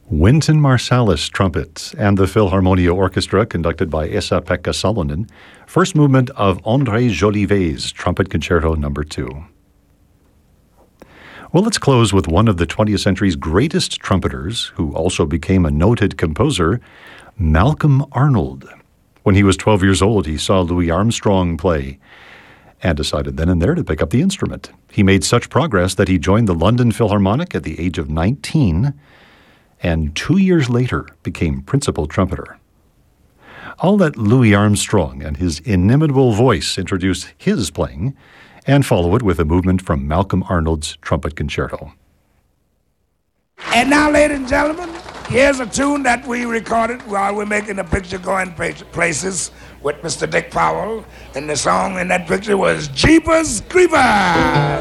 Wynton Marsalis trumpet and the Philharmonia Orchestra, conducted by Esa-Pekka Salonen, first movement of André Jolivet's Trumpet Concerto No. 2. Well, let's close with one of the 20th century's greatest trumpeters, who also became a noted composer, Malcolm Arnold. When he was 12 years old, he saw Louis Armstrong play and decided then and there to pick up the instrument. He made such progress that he joined the London Philharmonic at the age of 19, and 2 years later became principal trumpeter. I'll let Louis Armstrong and his inimitable voice introduce his playing and follow it with a movement from Malcolm Arnold's Trumpet Concerto. And now, ladies and gentlemen, here's a tune that we recorded while we're making the picture Going Places with Mr. Dick Powell. And the song in that picture was Jeepers Creepers.